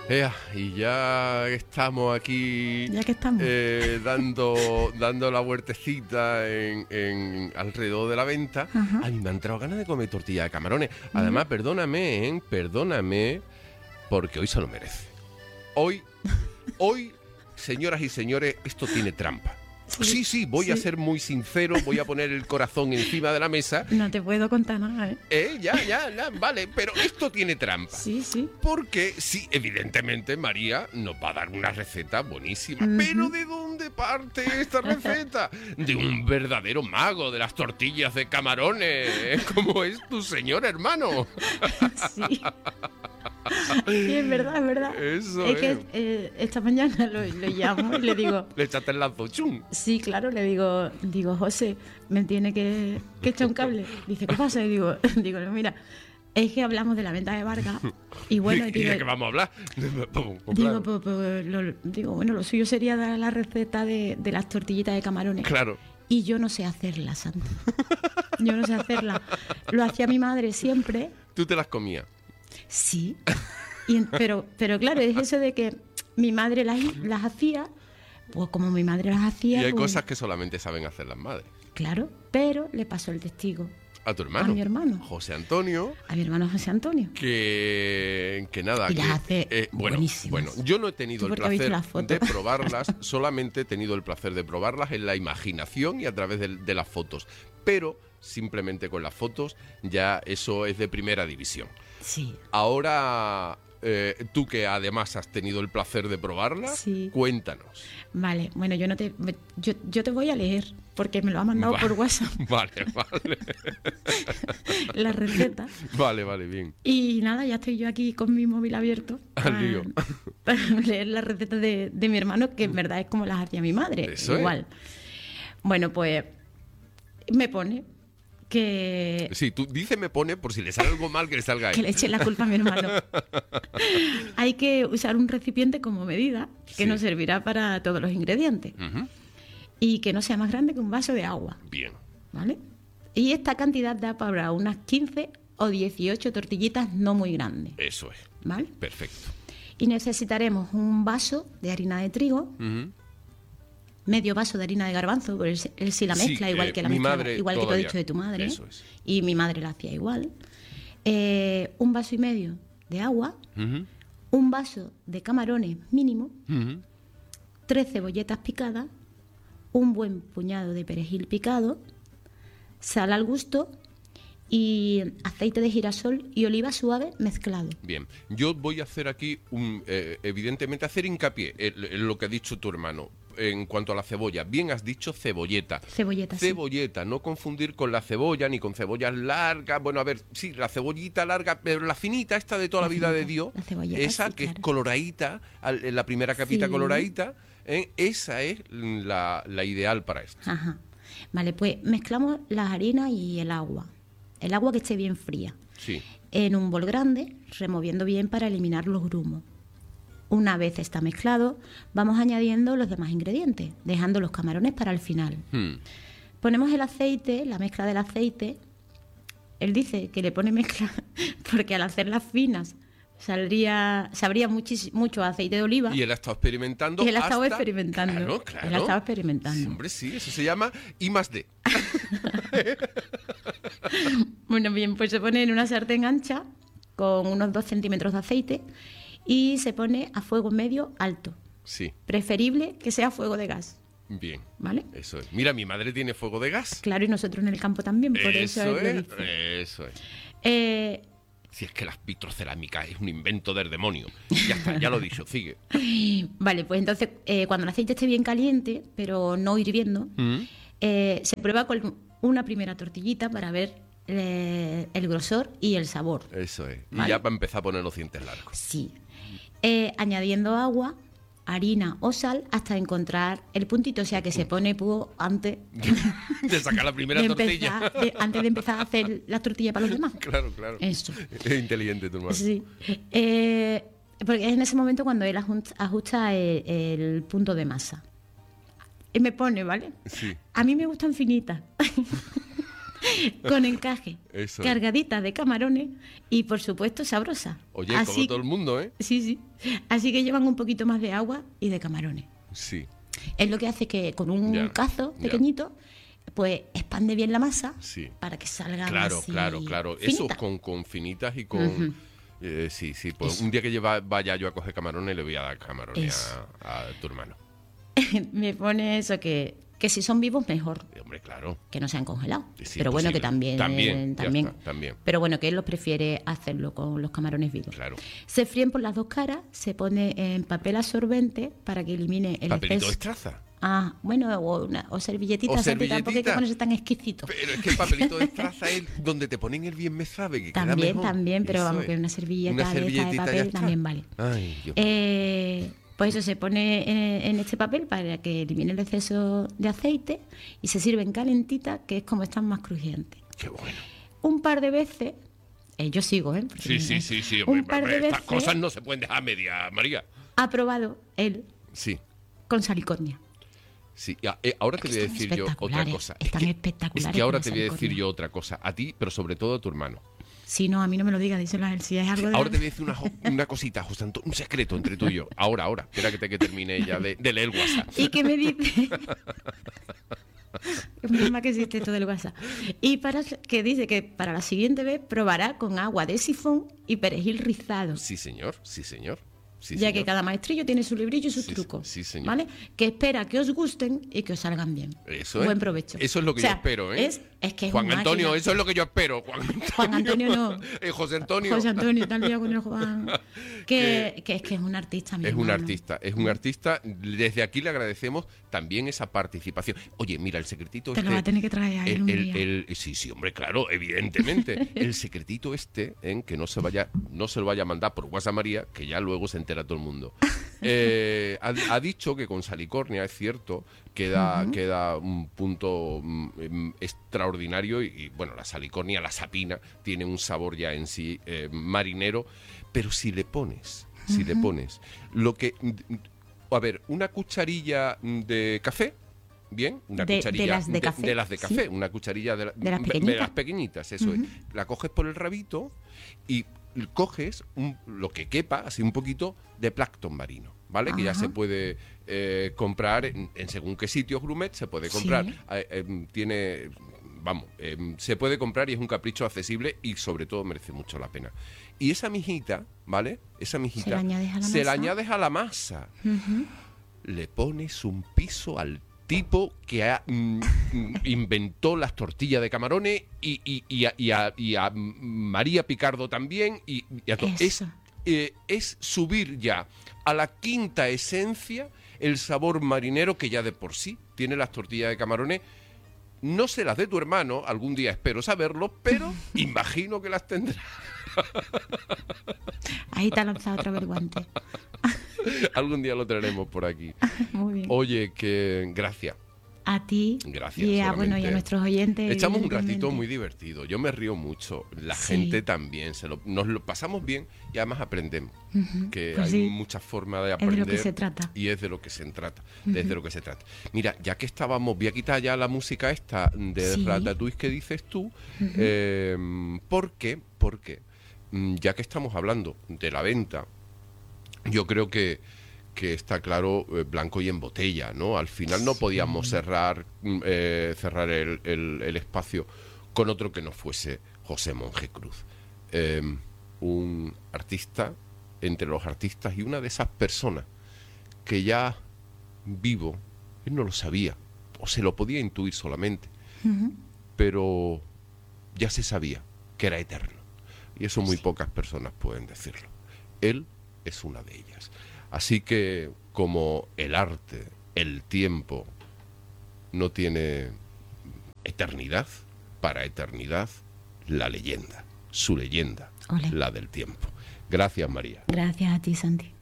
Y ya estamos aquí Ya que estamos. dando la vueltecita en alrededor de la venta. Ajá. A mí me han entrado ganas de comer tortilla de camarones. Además, perdóname, porque hoy se lo merece. Hoy, señoras y señores, esto tiene trampa. Sí, voy a ser muy sincero, voy a poner el corazón encima de la mesa. No te puedo contar nada, ¿eh? Ya, vale, pero esto tiene trampa. Sí. Porque, sí, evidentemente María nos va a dar una receta buenísima. Pero ¿de dónde parte esta receta? De un verdadero mago de las tortillas de camarones, como es tu señor hermano. Sí. Sí, es verdad. Eso es que esta mañana lo llamo y le digo... Le echaste el lazo, chum. Sí, claro, le digo, José, me tiene que echar un cable. Dice, ¿qué pasa? Y digo, no, mira, es que hablamos de la venta de Vargas y bueno... ¿Y de qué vamos a hablar? Bueno, lo suyo sería dar la receta de las tortillitas de camarones. Claro. Y yo no sé hacerla, Santa. Yo no sé hacerla. Lo hacía mi madre siempre. ¿Tú te las comías? Sí, pero claro, es eso de que mi madre las hacía, pues como mi madre las hacía... Y hay pues, cosas que solamente saben hacer las madres. Claro, pero le pasó el testigo. ¿A tu hermano? A mi hermano. José Antonio. A mi hermano José Antonio. Que nada. Y las hace buenísimas. Bueno, yo no he tenido el placer de probarlas, solamente he tenido el placer de probarlas en la imaginación y a través de las fotos. Pero simplemente con las fotos ya eso es de primera división. Sí. Ahora, tú que además has tenido el placer de probarlas, sí. Cuéntanos. Vale, bueno, yo te voy a leer, porque me lo ha mandado por WhatsApp. Vale. La receta. Vale, bien. Y nada, ya estoy yo aquí con mi móvil abierto para leer la receta de mi hermano, que en verdad es como las hacía mi madre. Eso igual. Bueno, pues me pone que... Sí, tú dices me pone por si le sale algo mal que le salga a él. Que le eche la culpa a mi hermano. Hay que usar un recipiente como medida que nos servirá para todos los ingredientes. Y que no sea más grande que un vaso de agua. Bien. ¿Vale? Y esta cantidad da para unas 15 o 18 tortillitas no muy grandes. Eso es. ¿Vale? Perfecto. Y necesitaremos un vaso de harina de trigo, medio vaso de harina de garbanzo, porque él sí la mezcla, igual que la mezcla, igual que te he dicho de tu madre. Eso es. Y mi madre la hacía igual. Un vaso y medio de agua, un vaso de camarones mínimo, 3 cebolletas picadas, un buen puñado de perejil picado, sal al gusto y aceite de girasol y oliva suave mezclado. Bien, yo voy a hacer aquí, evidentemente, hacer hincapié en lo que ha dicho tu hermano. En cuanto a la cebolla, bien has dicho cebolleta. Cebolleta, sí. No confundir con la cebolla ni con cebollas largas. Bueno, a ver, sí, la cebollita larga, pero la finita, esta de toda la vida de Dios, esa sí, que claro. Es coloradita, la primera capita coloradita, esa es la ideal para esto. Ajá. Vale, pues mezclamos las harinas y el agua. El agua que esté bien fría. Sí. En un bol grande, removiendo bien para eliminar los grumos. Una vez está mezclado, vamos añadiendo los demás ingredientes, dejando los camarones para el final. Ponemos el aceite, la mezcla del aceite. Él dice que le pone mezcla porque al hacerlas finas sabría mucho aceite de oliva. Y él ha estado experimentando. Y él ha estado experimentando. Claro. Él ha estado experimentando. Sí, hombre, sí, eso se llama I+D. Bueno, bien, pues se pone en una sartén ancha con unos 2 centímetros de aceite y se pone a fuego medio alto. Sí. Preferible que sea fuego de gas. Bien. ¿Vale? Eso es. Mira, mi madre tiene fuego de gas. Claro, y nosotros en el campo también, por eso es. Eso es. Si es que las vitrocerámicas es un invento del demonio. Ya está, ya lo he dicho, sigue. Vale, pues entonces, cuando el aceite esté bien caliente, pero no hirviendo, se prueba con una primera tortillita para ver el grosor y el sabor. Eso es. ¿Vale? Y ya para empezar a poner los dientes largos. Sí. Añadiendo agua, harina o sal hasta encontrar el puntito, o sea que se pone antes de sacar la primera tortilla. Antes de empezar a hacer la tortilla para los demás. Claro. Eso. Es inteligente tu hermano. Sí. Porque es en ese momento cuando él ajusta el punto de masa. Y me pone, ¿vale? Sí. A mí me gustan finitas. con encaje, Eso cargadita de camarones y, por supuesto, sabrosa. Oye, como todo el mundo, ¿eh? Sí, sí. Así que llevan un poquito más de agua y de camarones. Sí. Es lo que hace que con un cazo pequeñito, pues expande bien la masa para que salga así Claro. finita. Eso con finitas y con... sí, pues un día que vaya yo a coger camarones le voy a dar camarones a tu hermano. Me pone eso que si son vivos mejor. Hombre, claro. Que no sean congelados. Sí, pero bueno, que también. También. Pero bueno, que él los prefiere hacerlo con los camarones vivos. Claro. Se fríen por las dos caras, se pone en papel absorbente para que elimine el ¿Papelito exceso. de estraza? Ah, bueno, o servilletitas. Tampoco hay que ponerse tan exquisito. Pero es que el papelito de estraza es donde te ponen el bien me sabe, que también, queda mejor. También, pero eso vamos, que una servilletita de papel también vale. Ay, Dios. Pues eso se pone en este papel para que elimine el exceso de aceite y se sirven calentitas, que es como están más crujientes. Qué bueno. Un par de veces, yo sigo, ¿eh? Sí. Un par de veces, estas cosas no se pueden dejar a media, María. Ha probado él con salicornia. Sí, ahora te voy a decir yo otra cosa. Están espectaculares. Es que ahora te voy a decir yo otra cosa. A ti, pero sobre todo a tu hermano. Si no, a mí no me lo digas, díselo a él. Si es algo ahora te voy a decir una cosita, José Antonio, un secreto entre tú y yo. Ahora. Espera que termine ya de leer el WhatsApp. ¿Y qué me dice? Es más que existe esto del WhatsApp. Y que dice que para la siguiente vez probará con agua de sifón y perejil rizado. Sí, señor. Ya que cada maestrillo tiene su librillo y sus trucos. Sí, señor. ¿Vale? Que espera que os gusten y que os salgan bien. Buen provecho. Eso es lo que yo espero, ¿eh? Es que es Juan Antonio, eso es lo que yo espero. Juan Antonio no. José Antonio. José Antonio, tal día con el Juan. Que es un artista, mi hermano. Es un artista. Desde aquí le agradecemos también esa participación. Oye, mira, el secretito Te lo va a tener que traer a él un día. Sí, hombre, claro, evidentemente. El secretito en que no se lo vaya a mandar por WhatsApp María, que ya luego se entera todo el mundo. Ha dicho que con salicornia, es cierto, queda un punto extraordinario y bueno, la salicornia, la sapina, tiene un sabor ya en sí marinero, pero si le pones lo que... A ver, una cucharilla de café, bien, una cucharilla de las de café, una cucharilla de las pequeñitas, eso es. La coges por el rabito y coges lo que quepa, así un poquito de plancton marino, ¿vale? Que ya se puede comprar en según qué sitios gourmet se puede comprar. Se puede comprar y es un capricho accesible y sobre todo merece mucho la pena. Y esa mijita, ¿vale? Esa mijita se la añades a la masa. Le pones un piso al tipo que inventó las tortillas de camarones y a María Picardo también y a todo. Es subir ya a la quinta esencia el sabor marinero que ya de por sí tiene las tortillas de camarones. No sé las de tu hermano, algún día espero saberlo, pero imagino que las tendrá. Ahí te ha lanzado otra vez el guante. Algún día lo traeremos por aquí. Muy bien. Oye, que gracias. A ti. Gracias. Y a nuestros oyentes. Echamos un ratito muy divertido. Yo me río mucho. La gente también. Nos lo pasamos bien y además aprendemos. Que pues hay muchas formas de aprender. Es de lo que se trata. Y es de lo que se trata. Desde lo que se trata. Mira, ya que estábamos, voy a quitar ya la música esta de Ratatouille que dices tú. Porque ya que estamos hablando de la venta, yo creo que está claro, blanco y en botella, ¿no? Al final no podíamos cerrar el espacio con otro que no fuese José Monje Cruz. Un artista, entre los artistas, y una de esas personas que ya vivo, él no lo sabía, o se lo podía intuir solamente, pero ya se sabía que era eterno. Y eso muy pocas personas pueden decirlo. Él es una de ellas. Así que, como el arte, el tiempo, no tiene eternidad, para eternidad, la leyenda, su leyenda, la del tiempo. Gracias, María. Gracias a ti, Santi.